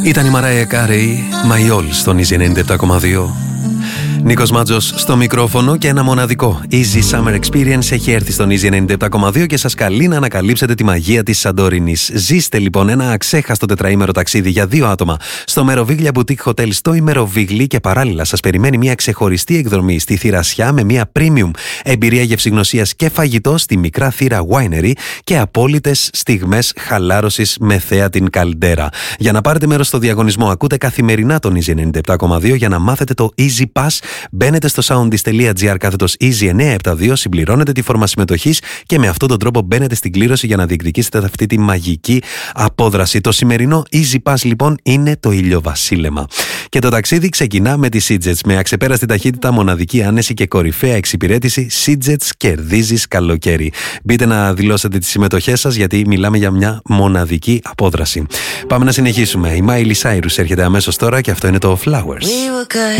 Ήταν η Μαράια Κάρεϊ, My All στον Easy 97,2. Νίκος Μάτζος στο μικρόφωνο και ένα μοναδικό Easy Summer Experience έχει έρθει στον Easy 97,2 και σας καλεί να ανακαλύψετε τη μαγεία της Σαντόρινης. Ζήστε λοιπόν ένα αξέχαστο τετραήμερο ταξίδι για 2 άτομα στο Meroviglia Boutique Hotel στο Ημεροβίγλι και παράλληλα σας περιμένει μια ξεχωριστή εκδρομή στη Θηρασιά με μια premium εμπειρία γευσηγνωσίας και φαγητό στη μικρά θύρα Winery και απόλυτες στιγμές χαλάρωσης με θέα την Καλντέρα. Για να πάρετε μέρος στο διαγωνισμό, ακούτε καθημερινά τον Easy 97,2 για να μάθετε το Easy Pass. Μπαίνετε στο soundis.gr /Easy972, συμπληρώνετε τη φόρμα συμμετοχής και με αυτόν τον τρόπο μπαίνετε στην κλήρωση για να διεκδικήσετε αυτή τη μαγική απόδραση. Το σημερινό Easy Pass λοιπόν είναι το ηλιοβασίλεμα. Και το ταξίδι ξεκινά με τη SeaJets. Με αξεπέραστη ταχύτητα, μοναδική άνεση και κορυφαία εξυπηρέτηση, SeaJets κερδίζεις καλοκαίρι. Μπείτε να δηλώσετε τις συμμετοχές σας γιατί μιλάμε για μια μοναδική απόδραση. Πάμε να συνεχίσουμε. Η Miley Cyrus έρχεται αμέσως τώρα και αυτό είναι το Flowers.